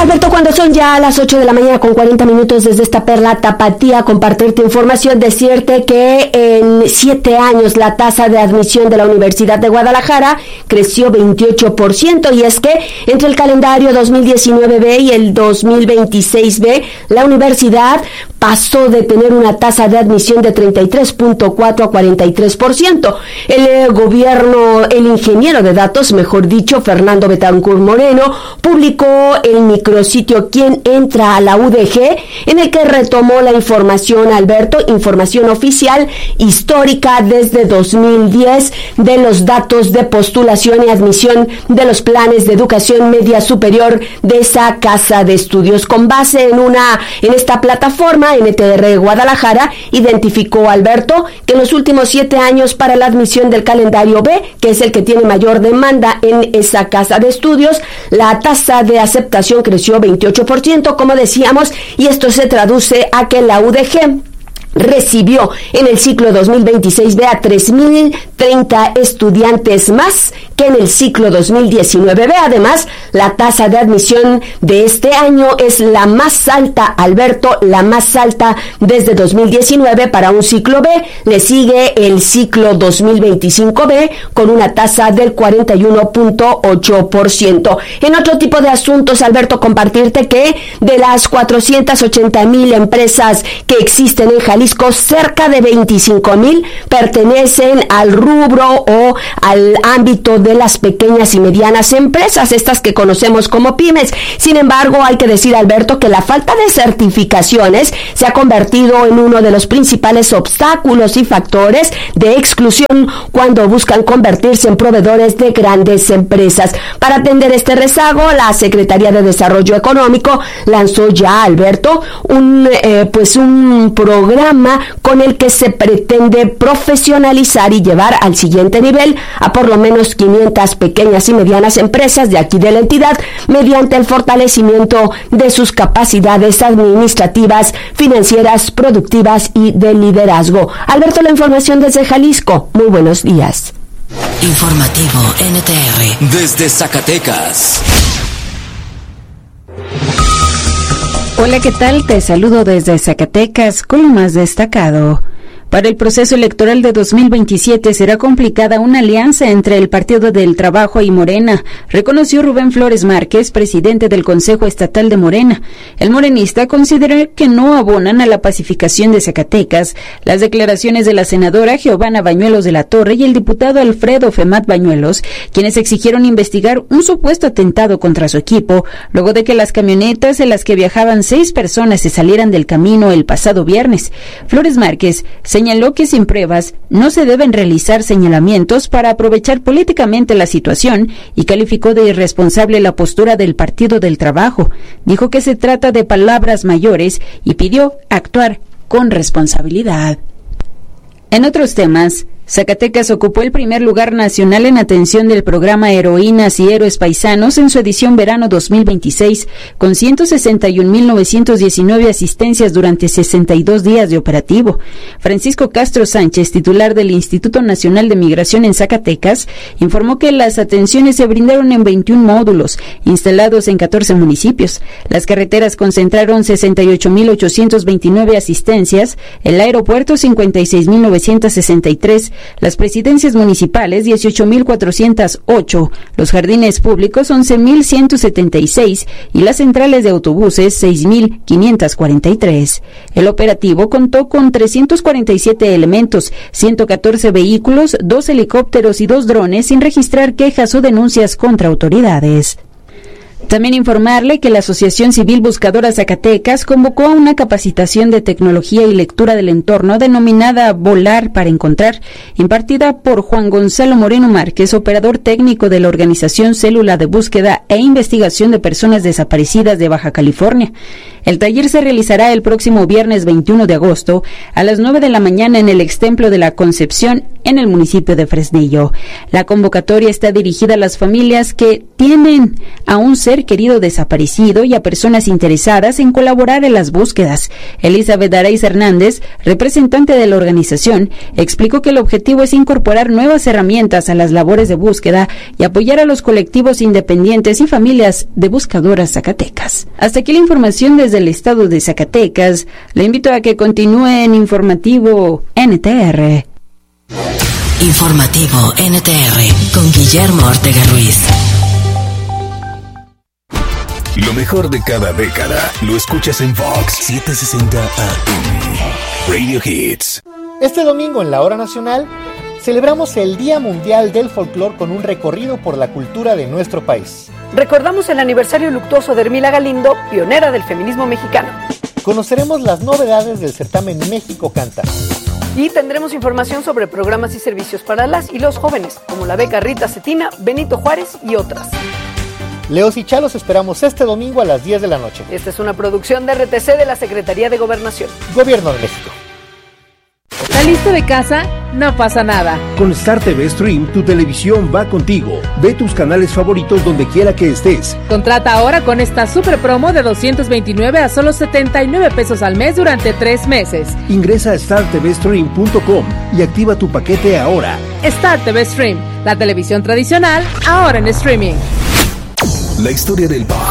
Alberto, cuando son ya las 8 de la mañana con 40 minutos desde esta perla tapatía, compartirte información, decirte que en 7 años la tasa de admisión de la Universidad de Guadalajara creció 28%, y es que entre el calendario 2019B y el 2026B, la universidad pasó de tener una tasa de admisión de 33.4 a 43%. El ingeniero de datos, mejor dicho, Fernando Betancur Moreno, publicó el micrositio Quién entra a la UDG, en el que retomó la información, Alberto, información oficial histórica desde 2010 de los datos de postulación y admisión de los planes de educación media superior de esa casa de estudios. Con base en esta plataforma, NTR Guadalajara identificó, Alberto, que en los últimos 7 años para la admisión del calendario B, que es el que tiene mayor demanda en esa casa de estudios, la tasa de aceptación creció 28%, como decíamos, y esto se traduce a que la UDG recibió en el ciclo 2026B a 3.030 estudiantes más que en el ciclo 2019B. Además, la tasa de admisión de este año es la más alta, Alberto, la más alta desde 2019 para un ciclo B. Le sigue el ciclo 2025B con una tasa del 41.8%. En otro tipo de asuntos, Alberto, compartirte que de las 480,000 empresas que existen en Jalisco, cerca de 25,000 pertenecen al rubro o al ámbito de las pequeñas y medianas empresas, estas que conocemos como pymes. Sin embargo, hay que decir, Alberto, que la falta de certificaciones se ha convertido en uno de los principales obstáculos y factores de exclusión cuando buscan convertirse en proveedores de grandes empresas. Para atender este rezago, la Secretaría de Desarrollo Económico lanzó ya, Alberto, un programa con el que se pretende profesionalizar y llevar al siguiente nivel a por lo menos 500 pequeñas y medianas empresas de aquí de la entidad, mediante el fortalecimiento de sus capacidades administrativas, financieras, productivas y de liderazgo. Alberto, la información desde Jalisco. Muy buenos días. Informativo NTR desde Zacatecas. Hola, ¿qué tal? Te saludo desde Zacatecas con lo más destacado. Para el proceso electoral de 2027 será complicada una alianza entre el Partido del Trabajo y Morena, reconoció Rubén Flores Márquez, presidente del Consejo Estatal de Morena. El morenista considera que no abonan a la pacificación de Zacatecas las declaraciones de la senadora Giovanna Bañuelos de la Torre y el diputado Alfredo Femat Bañuelos, quienes exigieron investigar un supuesto atentado contra su equipo, luego de que las camionetas en las que viajaban 6 personas se salieran del camino el pasado viernes. Flores Márquez señaló que sin pruebas no se deben realizar señalamientos para aprovechar políticamente la situación y calificó de irresponsable la postura del Partido del Trabajo. Dijo que se trata de palabras mayores y pidió actuar con responsabilidad. En otros temas, Zacatecas ocupó el primer lugar nacional en atención del programa Heroínas y Héroes Paisanos en su edición verano 2026, con 161,919 asistencias durante 62 días de operativo. Francisco Castro Sánchez, titular del Instituto Nacional de Migración en Zacatecas, informó que las atenciones se brindaron en 21 módulos, instalados en 14 municipios. Las carreteras concentraron 68,829 asistencias, el aeropuerto 56,963, las presidencias municipales 18,408, los jardines públicos 11,176 y las centrales de autobuses 6,543. El operativo contó con 347 elementos, 114 vehículos, 2 helicópteros y 2 drones, sin registrar quejas o denuncias contra autoridades. También informarle que la Asociación Civil Buscadora Zacatecas convocó a una capacitación de tecnología y lectura del entorno denominada Volar para Encontrar, impartida por Juan Gonzalo Moreno Márquez, operador técnico de la organización Célula de Búsqueda e Investigación de Personas Desaparecidas de Baja California. El taller se realizará el próximo viernes 21 de agosto a las 9 de la mañana en el Extemplo de la Concepción en el municipio de Fresnillo. La convocatoria está dirigida a las familias que tienen a un ser querido desaparecido y a personas interesadas en colaborar en las búsquedas. Elizabeth Araiz Hernández, representante de la organización, explicó que el objetivo es incorporar nuevas herramientas a las labores de búsqueda y apoyar a los colectivos independientes y familias de buscadoras zacatecas. Hasta aquí la información desde el estado de Zacatecas. Le invito a que continúe en Informativo NTR. Informativo NTR con Guillermo Ortega Ruiz. Lo mejor de cada década lo escuchas en Vox 760 AM. Radio Hits. Este domingo en la Hora Nacional celebramos el Día Mundial del Folclor con un recorrido por la cultura de nuestro país. Recordamos el aniversario luctuoso de Hermila Galindo, pionera del feminismo mexicano. Conoceremos las novedades del certamen México Canta. Y tendremos información sobre programas y servicios para las y los jóvenes, como la beca Rita Cetina, Benito Juárez y otras. Leos y Chalos esperamos este domingo a las 10 de la noche. Esta es una producción de RTC de la Secretaría de Gobernación. Gobierno de México. ¿Saliste de casa? No pasa nada. Con Star TV Stream, tu televisión va contigo. Ve tus canales favoritos donde quiera que estés. Contrata ahora con esta super promo de 229 a solo 79 pesos al mes durante 3 meses. Ingresa a startvstream.com y activa tu paquete ahora. Star TV Stream, la televisión tradicional, ahora en streaming. La historia del pop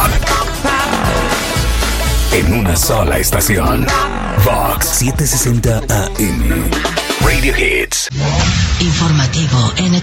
en una sola estación. Vox 760 AM. Radio Hits. Informativo NTR.